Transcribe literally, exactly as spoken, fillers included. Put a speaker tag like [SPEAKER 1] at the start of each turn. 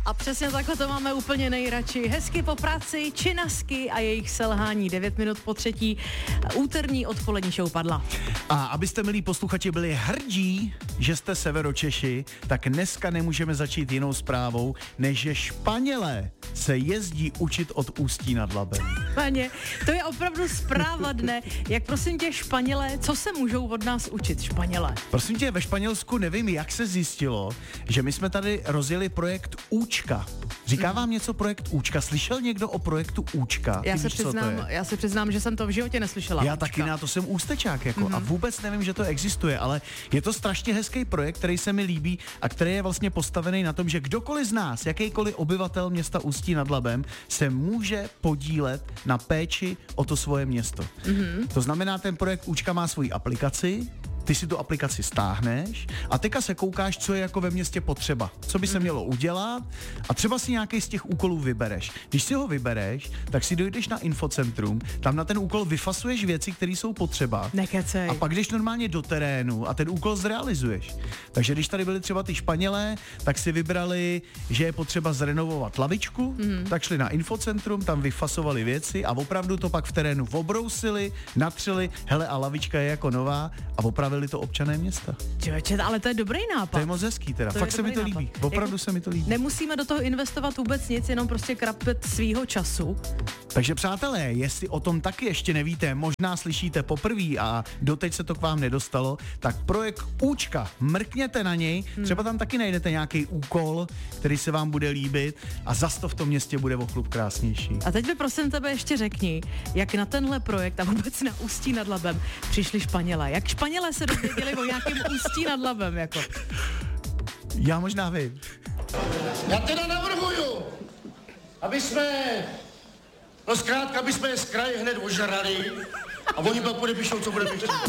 [SPEAKER 1] A přesně takhle to máme úplně nejradši. Hezky po práci, činasky a jejich selhání. devět minut po třetí, úterní odpolední show padla.
[SPEAKER 2] A abyste, milí posluchači, byli hrdí, že jste Severočeši, tak dneska nemůžeme začít jinou zprávou, než že Španělé se jezdí učit od Ústí nad Labem.
[SPEAKER 1] Paně, to je opravdu zpráva dne. Jak prosím tě Španělé, co se můžou od nás učit Španělé?
[SPEAKER 2] Prosím tě, ve Španělsku nevím, jak se zjistilo, že my jsme tady rozjeli projekt Účka. Říká vám něco projekt Účka? Slyšel někdo o projektu Účka?
[SPEAKER 1] Já
[SPEAKER 2] Ty
[SPEAKER 1] se,
[SPEAKER 2] víš, co to
[SPEAKER 1] přiznám,
[SPEAKER 2] je?
[SPEAKER 1] já se přiznám, že jsem to v životě neslyšela.
[SPEAKER 2] Já
[SPEAKER 1] Účka.
[SPEAKER 2] taky, na to jsem ústečák jako
[SPEAKER 1] Mhm.
[SPEAKER 2] a vůbec nevím, že to existuje, ale je to strašně hezký projekt, který se mi líbí a který je vlastně postavený na tom, že kdokoliv z nás, jakýkoliv obyvatel města Ústí nad Labem, se může podílet na péči o to svoje město.
[SPEAKER 1] Mhm.
[SPEAKER 2] To znamená, ten projekt Účka má svoji aplikaci, ty si tu aplikaci stáhneš a teďka se koukáš, co je jako ve městě potřeba, co by se mělo udělat a třeba si nějaký z těch úkolů vybereš. Když si ho vybereš, tak si dojdeš na infocentrum, tam na ten úkol vyfasuješ věci, které jsou potřeba.
[SPEAKER 1] Nekecej.
[SPEAKER 2] A pak jdeš normálně do terénu a ten úkol zrealizuješ. Takže když tady byli třeba ty Španělé, tak si vybrali, že je potřeba zrenovovat lavičku, mm. tak šli na infocentrum, tam vyfasovali věci a opravdu to pak v terénu obrousili, natřeli, hele a lavička je jako nová a opravili to občané města.
[SPEAKER 1] Člověče, ale to je dobrý nápad.
[SPEAKER 2] To je moc hezký teda,
[SPEAKER 1] To
[SPEAKER 2] fakt
[SPEAKER 1] je
[SPEAKER 2] se mi to
[SPEAKER 1] dobrý
[SPEAKER 2] líbí,
[SPEAKER 1] nápad.
[SPEAKER 2] opravdu
[SPEAKER 1] Jako
[SPEAKER 2] se mi to líbí.
[SPEAKER 1] Nemusíme do toho investovat vůbec nic, jenom prostě krapet svýho času.
[SPEAKER 2] Takže přátelé, jestli o tom taky ještě nevíte, možná slyšíte poprvé a doteď se to k vám nedostalo, tak projekt Účka, mrkněte na něj, hmm. třeba tam taky najdete nějaký úkol, který se vám bude líbit a zas to v tom městě bude o chlup krásnější.
[SPEAKER 1] A teď by prosím tebe ještě řekni, jak na tenhle projekt a vůbec na Ústí nad Labem přišli Španělé. Jak Španělé se dozvěděli o nějakém Ústí nad Labem, jako?
[SPEAKER 2] Já možná vím.
[SPEAKER 3] Já teda navrhuju, aby jsme, no zkrátka, aby jsme je z kraje hned ožrali a oni pak podepíšou, co bude pěkně.